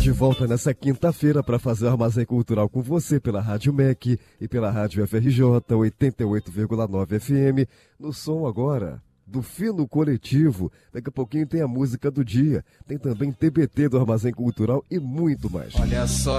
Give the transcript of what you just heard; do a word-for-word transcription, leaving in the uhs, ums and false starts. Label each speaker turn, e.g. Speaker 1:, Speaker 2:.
Speaker 1: de volta nessa quinta-feira para fazer o Armazém Cultural com você pela Rádio M E C e pela Rádio F R J oitenta e oito vírgula nove F M. No som agora do Fino Coletivo. Daqui a pouquinho tem a música do dia. Tem também T B T do Armazém Cultural e muito mais.
Speaker 2: Olha só